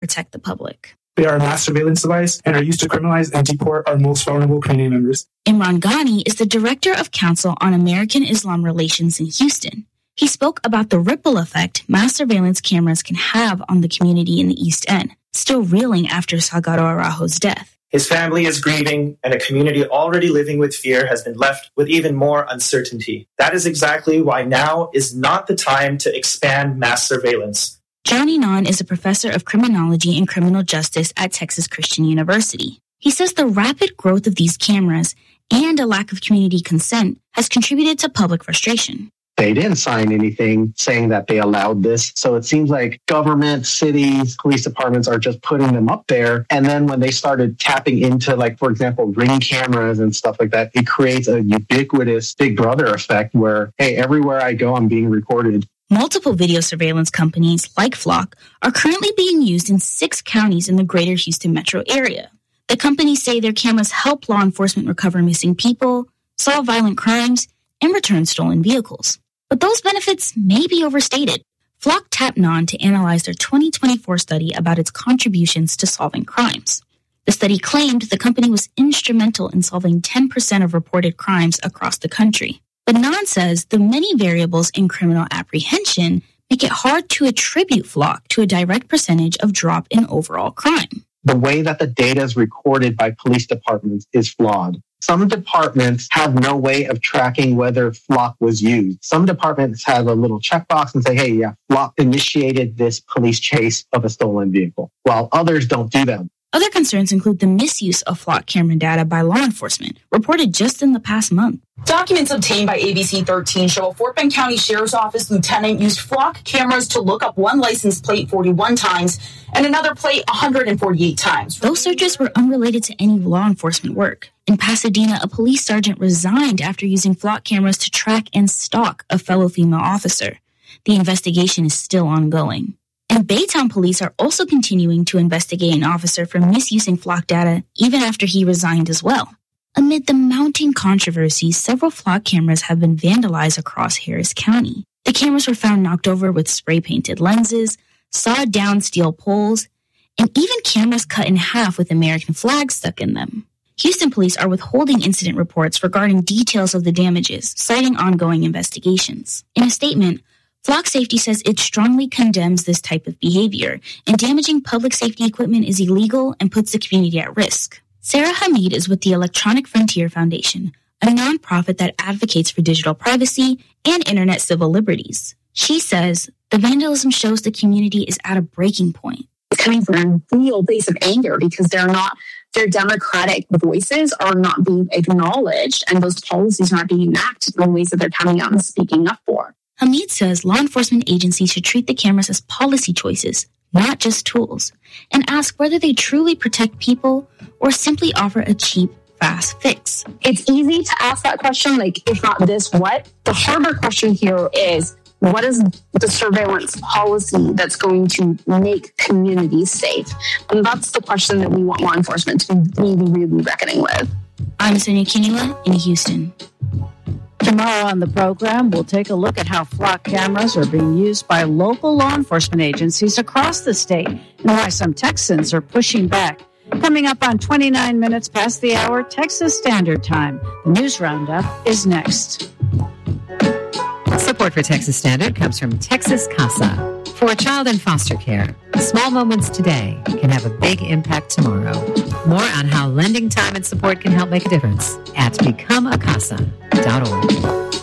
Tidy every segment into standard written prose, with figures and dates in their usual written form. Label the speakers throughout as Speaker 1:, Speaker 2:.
Speaker 1: protect the public.
Speaker 2: They are a mass surveillance device and are used to criminalize and deport our most vulnerable community members.
Speaker 1: Imran Ghani is the director of Council on American-Islam Relations in Houston. He spoke about the ripple effect mass surveillance cameras can have on the community in the East End, still reeling after Salgado Araujo's death.
Speaker 3: His family is grieving, and a community already living with fear has been left with even more uncertainty. That is exactly why now is not the time to expand mass surveillance.
Speaker 1: Johnny Nahn is a professor of criminology and criminal justice at Texas Christian University. He says the rapid growth of these cameras and a lack of community consent has contributed to public frustration.
Speaker 4: They didn't sign anything saying that they allowed this. So it seems like government, cities, police departments are just putting them up there. And then when they started tapping into, like, for example, Ring cameras and stuff like that, it creates a ubiquitous Big Brother effect where, hey, everywhere I go, I'm being recorded.
Speaker 1: Multiple video surveillance companies like Flock are currently being used in 6 counties in the greater Houston metro area. The companies say their cameras help law enforcement recover missing people, solve violent crimes, and return stolen vehicles. But those benefits may be overstated. Flock tapped Nahn to analyze their 2024 study about its contributions to solving crimes. The study claimed the company was instrumental in solving 10% of reported crimes across the country. But Nahn says the many variables in criminal apprehension make it hard to attribute Flock to a direct percentage of drop in overall crime.
Speaker 4: The way that the data is recorded by police departments is flawed. Some departments have no way of tracking whether Flock was used. Some departments have a little checkbox and say, hey, yeah, Flock initiated this police chase of a stolen vehicle, while others don't do that.
Speaker 1: Other concerns include the misuse of Flock camera data by law enforcement, reported just in the past month.
Speaker 5: Documents obtained by ABC 13 show a Fort Bend County Sheriff's Office lieutenant used Flock cameras to look up one license plate 41 times and another plate 148 times.
Speaker 1: Those searches were unrelated to any law enforcement work. In Pasadena, a police sergeant resigned after using Flock cameras to track and stalk a fellow female officer. The investigation is still ongoing. And Baytown police are also continuing to investigate an officer for misusing Flock data even after he resigned as well. Amid the mounting controversy, several Flock cameras have been vandalized across Harris County. The cameras were found knocked over with spray-painted lenses, sawed-down steel poles, and even cameras cut in half with American flags stuck in them. Houston police are withholding incident reports regarding details of the damages, citing ongoing investigations. In a statement, Flock Safety says it strongly condemns this type of behavior, and damaging public safety equipment is illegal and puts the community at risk. Sarah Hamid is with the Electronic Frontier Foundation, a nonprofit that advocates for digital privacy and internet civil liberties. She says the vandalism shows the community is at a breaking point.
Speaker 6: It's coming from a real place of anger because their democratic voices are not being acknowledged and those policies are not being enacted in the ways that they're coming out and speaking up for.
Speaker 1: Hamid says law enforcement agencies should treat the cameras as policy choices, not just tools, and ask whether they truly protect people or simply offer a cheap, fast fix.
Speaker 6: It's easy to ask that question, like, if not this, what? The harder question here is, what is the surveillance policy that's going to make communities safe? And that's the question that we want law enforcement to be really reckoning with.
Speaker 1: I'm Sonia Kinula in Houston.
Speaker 7: Tomorrow on the program, we'll take a look at how Flock cameras are being used by local law enforcement agencies across the state and why some Texans are pushing back. Coming up on 29 minutes past the hour, Texas Standard Time. The news roundup is next.
Speaker 8: Support for Texas Standard comes from Texas Casa. For a child in foster care, small moments today can have a big impact tomorrow. More on how lending time and support can help make a difference at becomeacasa.org.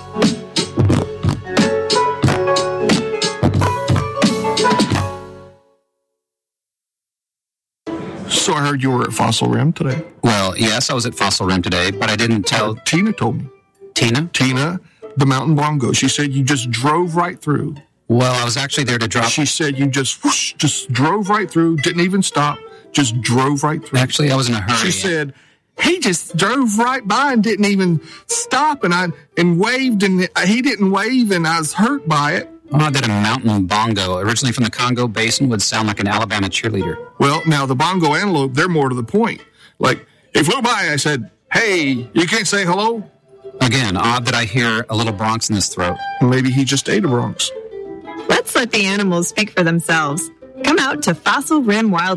Speaker 9: So I heard you were at Fossil Rim today.
Speaker 10: Well, yes, I was at Fossil Rim today, but I didn't tell...
Speaker 9: Tina told me.
Speaker 10: Tina?
Speaker 9: Tina, the Mountain Bongo. She said you just drove right through.
Speaker 10: Well, I was actually there to drop...
Speaker 9: She said you just drove right through, didn't even stop, just drove right through.
Speaker 10: Actually, I was in a hurry.
Speaker 9: She said, he just drove right by and didn't even stop, and waved, and he didn't wave, and I was hurt by it.
Speaker 10: Oh, that a mountain bongo, originally from the Congo Basin, would sound like an Alabama cheerleader.
Speaker 9: Well, now the bongo antelope, they're more to the point. Like, he flew by, I said, hey, you can't say hello?
Speaker 10: Again, odd that I hear a little bronx in his throat.
Speaker 9: Maybe he just ate a bronx.
Speaker 11: Let's let the animals speak for themselves. Come out to Fossil Rim Wild